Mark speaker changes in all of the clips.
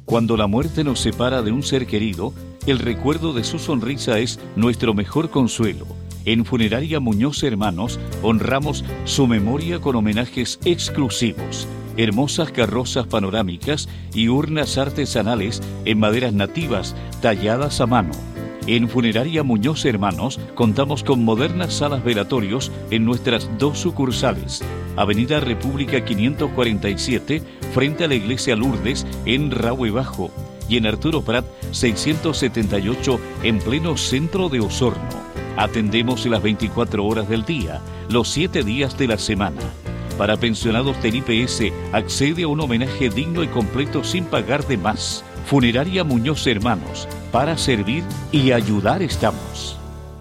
Speaker 1: Cuando la muerte nos separa de un ser querido, el recuerdo de su sonrisa es nuestro mejor consuelo. En Funeraria Muñoz Hermanos honramos su memoria con homenajes exclusivos, hermosas carrozas panorámicas y urnas artesanales en maderas nativas talladas a mano. En Funeraria Muñoz Hermanos contamos con modernas salas velatorios en nuestras 2 sucursales. Avenida República 547, frente a la Iglesia Lourdes, en Rahue Bajo, y en Arturo Prat 678, en pleno centro de Osorno. Atendemos las 24 horas del día, los 7 días de la semana. Para pensionados del IPS, accede a un homenaje digno y completo sin pagar de más. Funeraria Muñoz Hermanos, para servir y ayudar estamos.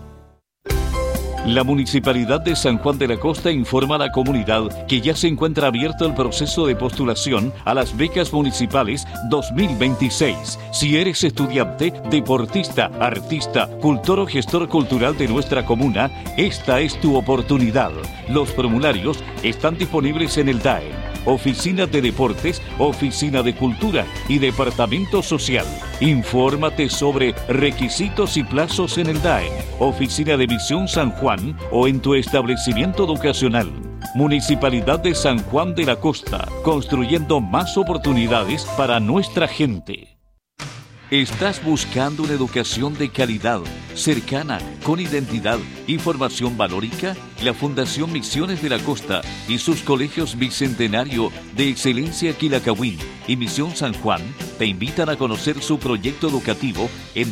Speaker 1: La Municipalidad de San Juan de la Costa informa a la comunidad que ya se encuentra abierto el proceso de postulación a las becas municipales 2026. Si eres estudiante, deportista, artista, cultor o gestor cultural de nuestra comuna, esta es tu oportunidad. Los formularios están disponibles en el DAE, Oficina de Deportes, Oficina de Cultura y Departamento Social. Infórmate sobre requisitos y plazos en el DAE, Oficina de Visión San Juan o en tu establecimiento educacional. Municipalidad de San Juan de la Costa, construyendo más oportunidades para nuestra gente. ¿Estás buscando una educación de calidad, cercana, con identidad y formación valórica? La Fundación Misiones de la Costa y sus colegios Bicentenario de Excelencia Quilacahuín y Misión San Juan te invitan a conocer su proyecto educativo en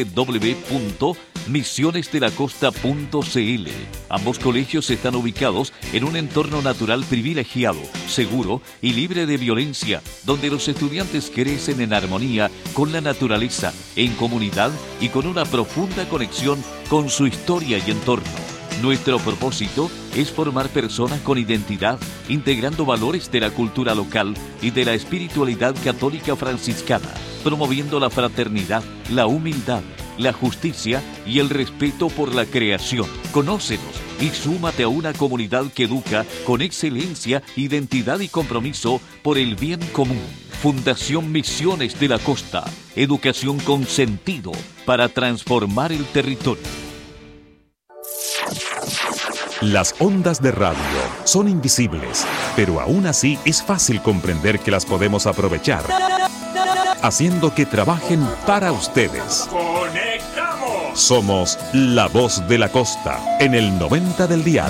Speaker 1: www.misionesdelacosta.cl. Ambos colegios están ubicados en un entorno natural privilegiado, seguro y libre de violencia, donde los estudiantes crecen en armonía con la naturaleza, en comunidad y con una profunda conexión con su historia y entorno. Nuestro propósito es formar personas con identidad, integrando valores de la cultura local y de la espiritualidad católica franciscana, promoviendo la fraternidad, la humildad, la justicia y el respeto por la creación. Conócenos y súmate a una comunidad que educa con excelencia, identidad y compromiso por el bien común. Fundación Misiones de la Costa. Educación con sentido para transformar el territorio.
Speaker 2: Las ondas de radio son invisibles, pero aún así es fácil comprender que las podemos aprovechar, haciendo que trabajen para ustedes. ¡Conectamos! Somos La Voz de la Costa, en el 90 del dial.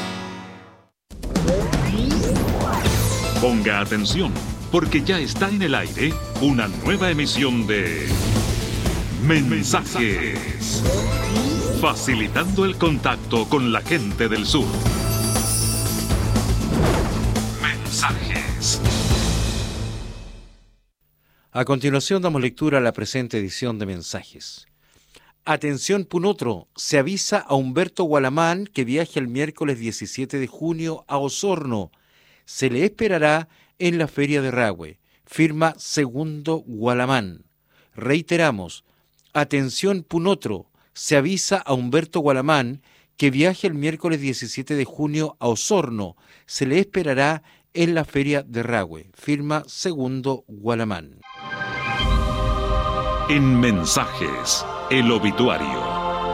Speaker 2: Ponga atención, porque ya está en el aire una nueva emisión de Mensajes, facilitando el contacto con la gente del sur. Mensajes.
Speaker 3: A continuación damos lectura a la presente edición de Mensajes. Atención Punotro, se avisa a Humberto Gualamán que viaje el miércoles 17 de junio a Osorno. Se le esperará en la Feria de Rahue. Firma Segundo Gualamán. Reiteramos, atención Punotro, se avisa a Humberto Gualamán que viaje el miércoles 17 de junio a Osorno. Se le esperará en la Feria de Rahue. Firma Segundo Gualamán.
Speaker 2: En Mensajes, el obituario.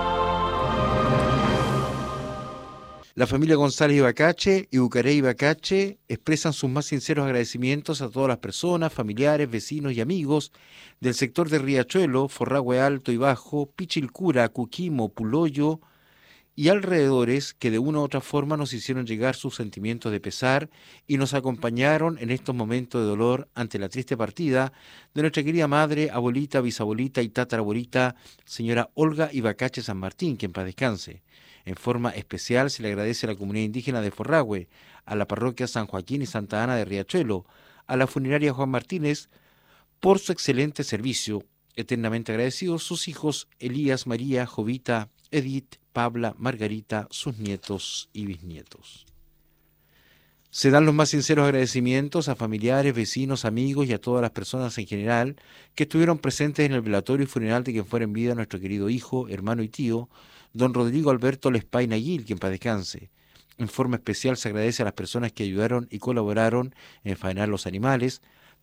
Speaker 3: La familia González Ibacache y Bucarey Ibacache expresan sus más sinceros agradecimientos a todas las personas, familiares, vecinos y amigos del sector de Riachuelo, Forrahue Alto y Bajo, Pichilcura, Cuquimo, Puloyo y alrededores que de una u otra forma nos hicieron llegar sus sentimientos de pesar y nos acompañaron en estos momentos de dolor ante la triste partida de nuestra querida madre, abuelita, bisabuelita y tatarabuelita, señora Olga Ibacache San Martín, que en paz descanse. En forma especial se le agradece a la comunidad indígena de Forrahue, a la parroquia San Joaquín y Santa Ana de Riachuelo, a la funeraria Juan Martínez, por su excelente servicio. Eternamente agradecidos sus hijos Elías, María, Jovita, Edith, Pabla, Margarita, sus nietos y bisnietos. Se dan los más sinceros agradecimientos a familiares, vecinos, amigos y a todas las personas en general que estuvieron presentes en el velatorio y funeral de quien fuera en vida nuestro querido hijo, hermano y tío, don Rodrigo Alberto Lespay Naguil, quien paz descanse. En forma especial se agradece a las personas que ayudaron y colaboraron en faenar los animales,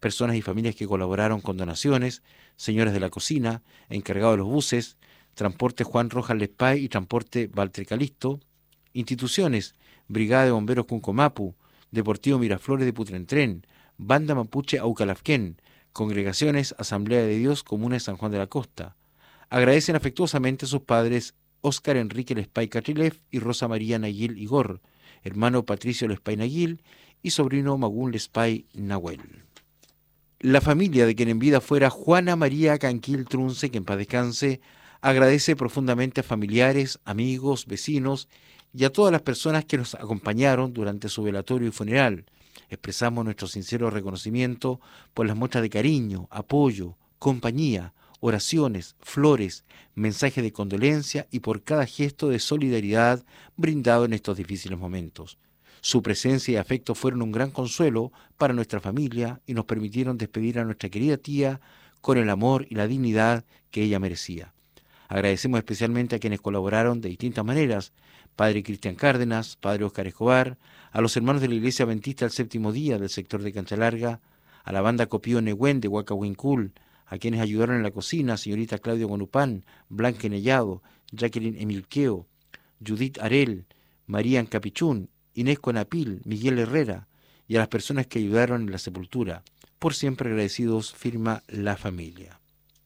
Speaker 3: personas y familias que colaboraron con donaciones, señores de la cocina, encargados de los buses, Transporte Juan Rojas Lespay y Transporte Walter Calisto, instituciones, Brigada de Bomberos Cuncomapu, Deportivo Miraflores de Putrentren, Banda Mapuche Aucalafquén, congregaciones Asamblea de Dios Comuna de San Juan de la Costa. Agradecen afectuosamente a sus padres Óscar Enrique Lespay Catrilef y Rosa María Naguil Igor, hermano Patricio Lespay Naguil y sobrino Magún Lespay Nahuel. La familia de quien en vida fuera Juana María Canquil Trunce, que en paz descanse, agradece profundamente a familiares, amigos, vecinos y a todas las personas que nos acompañaron durante su velatorio y funeral. Expresamos nuestro sincero reconocimiento por las muestras de cariño, apoyo, compañía, oraciones, flores, mensajes de condolencia y por cada gesto de solidaridad brindado en estos difíciles momentos. Su presencia y afecto fueron un gran consuelo para nuestra familia y nos permitieron despedir a nuestra querida tía con el amor y la dignidad que ella merecía. Agradecemos especialmente a quienes colaboraron de distintas maneras: Padre Cristian Cárdenas, Padre Óscar Escobar, a los hermanos de la Iglesia Adventista del Séptimo Día del sector de Cancha Larga, a la banda Copío Nehuen de Huacahuincul, a quienes ayudaron en la cocina, señorita Claudia Guanupán, Blanca Nellado, Jacqueline Emilqueo, Judith Arel, María Encapichún, Inés Conapil, Miguel Herrera, y a las personas que ayudaron en la sepultura. Por siempre agradecidos, firma la familia.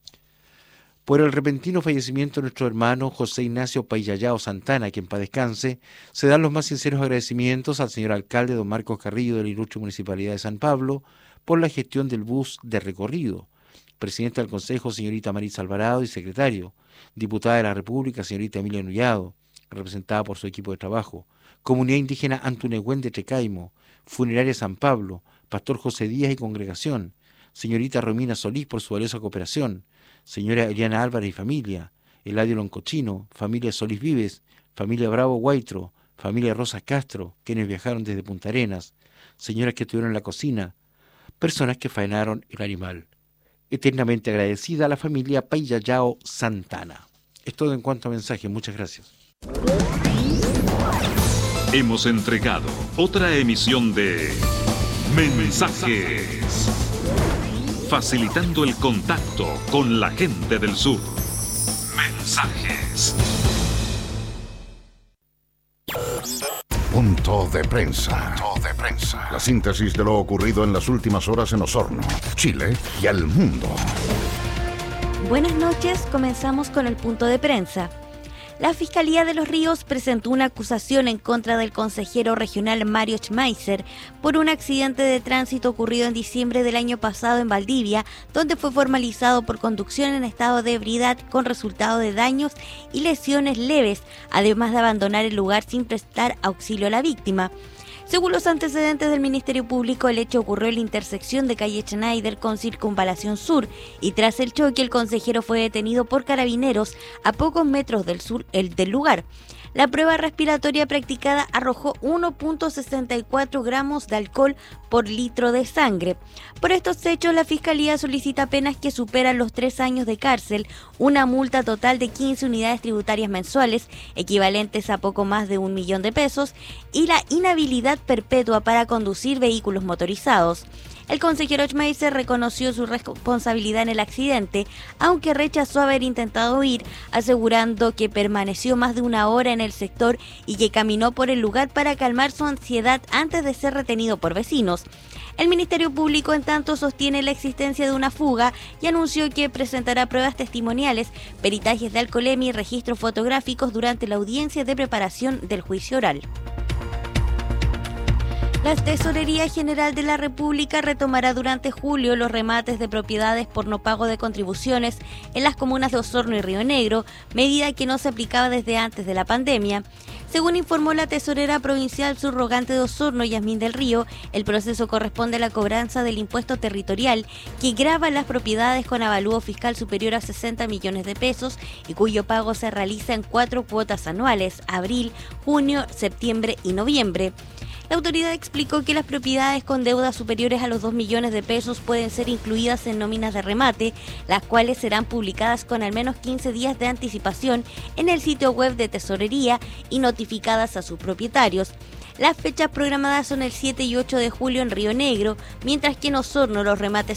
Speaker 3: Por el repentino fallecimiento de nuestro hermano José Ignacio Payayao Santana, quien paz descanse, se dan los más sinceros agradecimientos al señor alcalde don Marcos Carrillo de la ilustre Municipalidad de San Pablo por la gestión del bus de recorrido, presidente del Consejo señorita Marisa Alvarado y secretario, diputada de la República señorita Emilia Nullado, representada por su equipo de trabajo, Comunidad Indígena Antunehuen de Trecaimo, Funeraria San Pablo, Pastor José Díaz y congregación, señorita Romina Solís por su valiosa cooperación, señora Eliana Álvarez y familia, Eladio Loncochino, familia Solís Vives, familia Bravo Guaitro, familia Rosas Castro, quienes viajaron desde Punta Arenas, señoras que estuvieron en la cocina, personas que faenaron el animal. Eternamente agradecida a la familia Payayao Santana. Es todo en cuanto a mensajes. Muchas gracias.
Speaker 2: Hemos entregado otra emisión de Mensajes, facilitando el contacto con la gente del sur. Mensajes.
Speaker 4: Punto de prensa. La síntesis de lo ocurrido en las últimas horas en Osorno, Chile y al mundo.
Speaker 5: Buenas noches, comenzamos con el punto de prensa. La Fiscalía de Los Ríos presentó una acusación en contra del consejero regional Mario Schmeiser por un accidente de tránsito ocurrido en diciembre del año pasado en Valdivia, donde fue formalizado por conducción en estado de ebriedad con resultado de daños y lesiones leves, además de abandonar el lugar sin prestar auxilio a la víctima. Según los antecedentes del Ministerio Público, el hecho ocurrió en la intersección de calle Schneider con Circunvalación Sur y tras el choque el consejero fue detenido por carabineros a pocos metros del lugar. La prueba respiratoria practicada arrojó 1.64 gramos de alcohol por litro de sangre. Por estos hechos, la Fiscalía solicita penas que superan los 3 años de cárcel, una multa total de 15 unidades tributarias mensuales, equivalentes a poco más de 1 millón de pesos, y la inhabilidad perpetua para conducir vehículos motorizados. El consejero Schmeiser reconoció su responsabilidad en el accidente, aunque rechazó haber intentado huir, asegurando que permaneció más de 1 hora en el sector y que caminó por el lugar para calmar su ansiedad antes de ser retenido por vecinos. El Ministerio Público, en tanto, sostiene la existencia de una fuga y anunció que presentará pruebas testimoniales, peritajes de alcoholemia y registros fotográficos durante la audiencia de preparación del juicio oral. La Tesorería General de la República retomará durante julio los remates de propiedades por no pago de contribuciones en las comunas de Osorno y Río Negro, medida que no se aplicaba desde antes de la pandemia. Según informó la tesorera provincial subrogante de Osorno, Yasmín del Río, el proceso corresponde a la cobranza del impuesto territorial que grava las propiedades con avalúo fiscal superior a 60 millones de pesos y cuyo pago se realiza en 4 cuotas anuales: abril, junio, septiembre y noviembre. La autoridad explicó que las propiedades con deudas superiores a los 2 millones de pesos pueden ser incluidas en nóminas de remate, las cuales serán publicadas con al menos 15 días de anticipación en el sitio web de Tesorería y notificadas a sus propietarios. Las fechas programadas son el 7 y 8 de julio en Río Negro, mientras que en Osorno los remates